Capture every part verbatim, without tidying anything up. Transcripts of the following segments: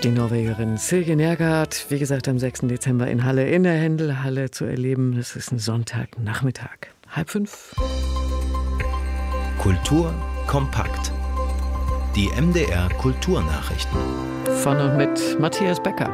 Die Norwegerin Silje Nergard, wie gesagt, am sechsten Dezember in Halle, in der Händelhalle zu erleben. Das ist ein Sonntagnachmittag. Halb fünf. Kultur kompakt. Die M D R Kulturnachrichten. Von und mit Matthias Becker.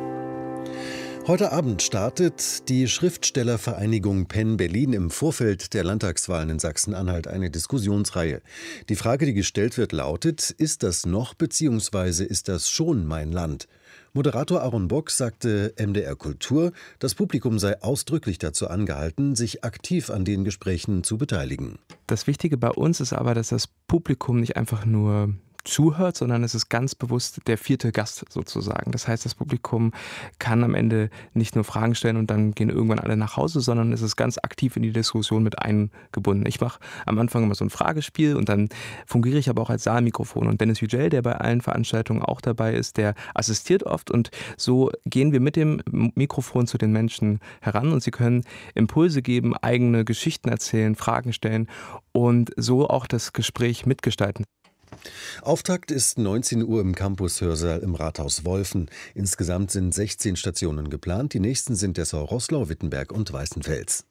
Heute Abend startet die Schriftstellervereinigung Penn Berlin im Vorfeld der Landtagswahlen in Sachsen-Anhalt eine Diskussionsreihe. Die Frage, die gestellt wird, lautet: Ist das noch bzw. ist das schon mein Land? Moderator Aaron Bock sagte M D R Kultur, das Publikum sei ausdrücklich dazu angehalten, sich aktiv an den Gesprächen zu beteiligen. Das Wichtige bei uns ist aber, dass das Publikum nicht einfach nur zuhört, sondern es ist ganz bewusst der vierte Gast sozusagen. Das heißt, das Publikum kann am Ende nicht nur Fragen stellen und dann gehen irgendwann alle nach Hause, sondern es ist ganz aktiv in die Diskussion mit eingebunden. Ich mache am Anfang immer so ein Fragespiel und dann fungiere ich aber auch als Saalmikrofon. Und Dennis Yücel, der bei allen Veranstaltungen auch dabei ist, der assistiert oft und so gehen wir mit dem Mikrofon zu den Menschen heran und sie können Impulse geben, eigene Geschichten erzählen, Fragen stellen und so auch das Gespräch mitgestalten. Auftakt ist neunzehn Uhr im Campus-Hörsaal im Rathaus Wolfen. Insgesamt sind sechzehn Stationen geplant. Die nächsten sind Dessau-Roßlau, Wittenberg und Weißenfels.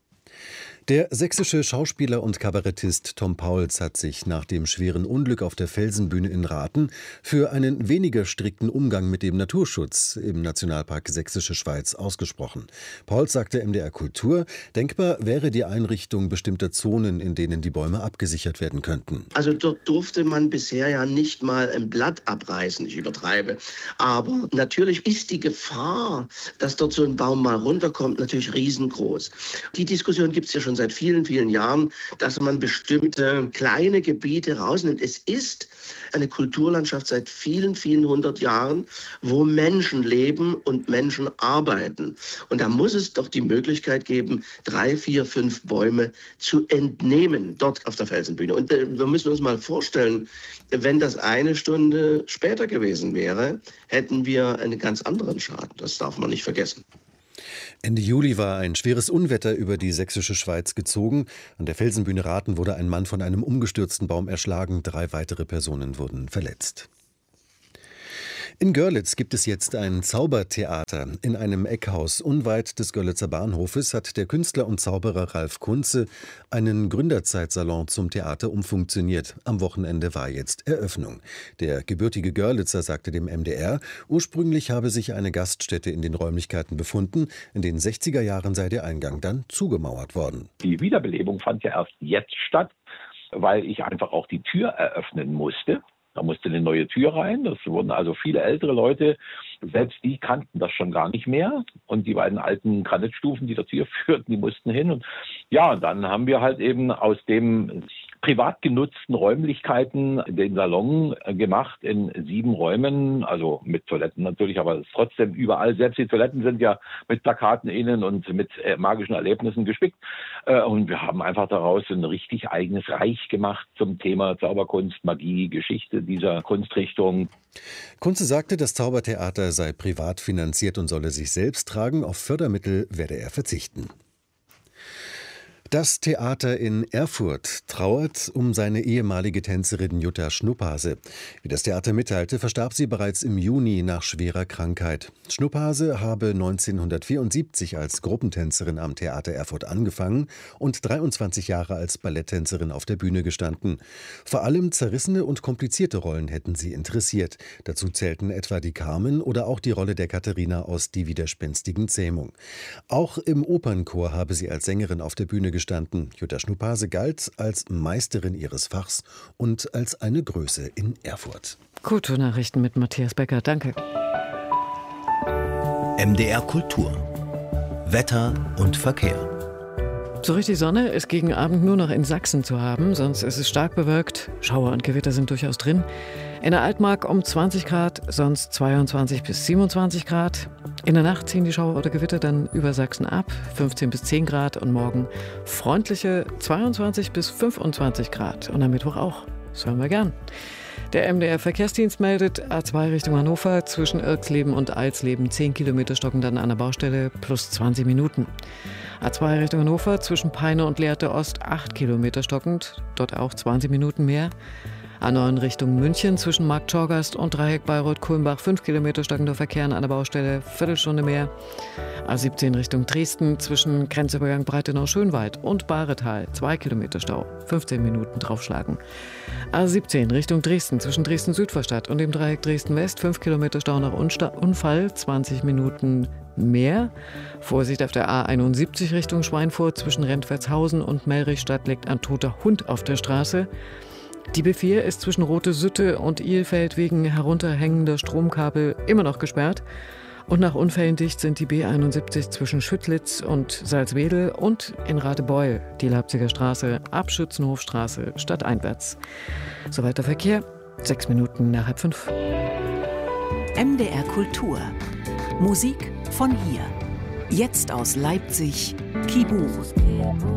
Der sächsische Schauspieler und Kabarettist Tom Pauls hat sich nach dem schweren Unglück auf der Felsenbühne in Rathen für einen weniger strikten Umgang mit dem Naturschutz im Nationalpark Sächsische Schweiz ausgesprochen. Pauls sagte M D R Kultur, denkbar wäre die Einrichtung bestimmter Zonen, in denen die Bäume abgesichert werden könnten. Also dort durfte man bisher ja nicht mal ein Blatt abreißen, ich übertreibe. Aber natürlich ist die Gefahr, dass dort so ein Baum mal runterkommt, natürlich riesengroß. Die Diskussion gibt es ja schon seit vielen, vielen Jahren, dass man bestimmte kleine Gebiete rausnimmt. Es ist eine Kulturlandschaft seit vielen, vielen hundert Jahren, wo Menschen leben und Menschen arbeiten. Und da muss es doch die Möglichkeit geben, drei, vier, fünf Bäume zu entnehmen, dort auf der Felsenbühne. Und äh, wir müssen uns mal vorstellen, wenn das eine Stunde später gewesen wäre, hätten wir einen ganz anderen Schaden. Das darf man nicht vergessen. Ende Juli war ein schweres Unwetter über die Sächsische Schweiz gezogen. An der Felsenbühne Rathen wurde ein Mann von einem umgestürzten Baum erschlagen. Drei weitere Personen wurden verletzt. In Görlitz gibt es jetzt ein Zaubertheater. In einem Eckhaus unweit des Görlitzer Bahnhofes hat der Künstler und Zauberer Ralf Kunze einen Gründerzeitsalon zum Theater umfunktioniert. Am Wochenende war jetzt Eröffnung. Der gebürtige Görlitzer sagte dem M D R, ursprünglich habe sich eine Gaststätte in den Räumlichkeiten befunden. In den sechziger Jahren sei der Eingang dann zugemauert worden. Die Wiederbelebung fand ja erst jetzt statt, weil ich einfach auch die Tür eröffnen musste. Da musste eine neue Tür rein. Das wurden also viele ältere Leute, selbst die kannten das schon gar nicht mehr. Und die beiden alten Granitstufen, die zur Tür führten, die mussten hin. Und ja, dann haben wir halt eben aus dem privat genutzten Räumlichkeiten den Salon gemacht in sieben Räumen, also mit Toiletten natürlich, aber trotzdem überall. Selbst die Toiletten sind ja mit Plakaten innen und mit äh, magischen Erlebnissen gespickt. Äh, und wir haben einfach daraus ein richtig eigenes Reich gemacht zum Thema Zauberkunst, Magie, Geschichte dieser Kunstrichtung. Kunze sagte, das Zaubertheater sei privat finanziert und solle sich selbst tragen. Auf Fördermittel werde er verzichten. Das Theater in Erfurt trauert um seine ehemalige Tänzerin Jutta Schnupphase. Wie das Theater mitteilte, verstarb sie bereits im Juni nach schwerer Krankheit. Schnupphase habe neunzehnhundertvierundsiebzig als Gruppentänzerin am Theater Erfurt angefangen und dreiundzwanzig Jahre als Balletttänzerin auf der Bühne gestanden. Vor allem zerrissene und komplizierte Rollen hätten sie interessiert. Dazu zählten etwa die Carmen oder auch die Rolle der Katharina aus Die widerspenstigen Zähmung. Auch im Opernchor habe sie als Sängerin auf der Bühne gestanden. gestanden. Jutta Schnupphase galt als Meisterin ihres Fachs und als eine Größe in Erfurt. Gute Nachrichten mit Matthias Becker. Danke. M D R Kultur. Wetter und Verkehr. So richtig Sonne ist gegen Abend nur noch in Sachsen zu haben, sonst ist es stark bewölkt. Schauer und Gewitter sind durchaus drin. In der Altmark um zwanzig Grad, sonst zweiundzwanzig bis siebenundzwanzig Grad. In der Nacht ziehen die Schauer oder Gewitter dann über Sachsen ab, fünfzehn bis zehn Grad und morgen freundliche zweiundzwanzig bis fünfundzwanzig Grad. Und am Mittwoch auch. Das hören wir gern. Der M D R-Verkehrsdienst meldet A zwei Richtung Hannover zwischen Irksleben und Alsleben zehn Kilometer stocken dann an der Baustelle plus zwanzig Minuten. A zwei Richtung Hannover zwischen Peine und Lehrte Ost acht Kilometer stockend, dort auch zwanzig Minuten mehr. A neun Richtung München zwischen Marktschorgast und Dreieck Bayreuth-Kulmbach fünf Kilometer stockender Verkehr an einer Baustelle, Viertelstunde mehr. A siebzehn Richtung Dresden zwischen Grenzübergang Breitenau-Schönwald und Bahretal zwei Kilometer Stau, fünfzehn Minuten draufschlagen. A siebzehn Richtung Dresden zwischen Dresden-Südvorstadt und dem Dreieck Dresden-West fünf Kilometer Stau nach Unsta- Unfall, zwanzig Minuten mehr. Vorsicht auf der A einundsiebzig Richtung Schweinfurt zwischen Rentwertshausen und Mellrichstadt liegt ein toter Hund auf der Straße. Die B vier ist zwischen Rote Sütte und Ilfeld wegen herunterhängender Stromkabel immer noch gesperrt. Und nach Unfällen dicht sind die B einundsiebzig zwischen Schüttlitz und Salzwedel und in Radebeul die Leipziger Straße ab Schützenhofstraße stadteinwärts. Soweit der Verkehr, sechs Minuten nach halb fünf. M D R Kultur. Musik von hier. Jetzt aus Leipzig, Kibu.